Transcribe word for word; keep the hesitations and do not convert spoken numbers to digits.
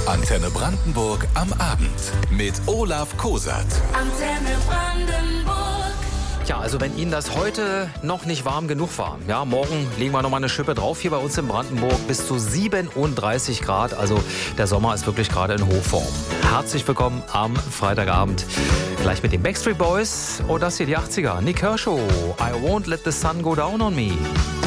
Antenne Brandenburg am Abend mit Olaf Kosert. Antenne Brandenburg. Ja, also wenn Ihnen das heute noch nicht warm genug war, ja, morgen legen wir noch mal eine Schippe drauf hier bei uns in Brandenburg, bis zu siebenunddreißig Grad, also der Sommer ist wirklich gerade in Hochform. Herzlich willkommen am Freitagabend, gleich mit den Backstreet Boys und das hier die achtziger, Nick Kershaw, I won't let the sun go down on me.